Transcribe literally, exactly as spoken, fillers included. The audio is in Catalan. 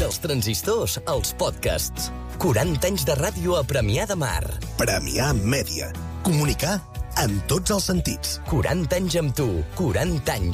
Dels transistors als podcasts. quaranta anys de ràdio a Premià de Mar. Premià Mèdia. Comunicar en tots els sentits. quaranta anys amb tu, quaranta anys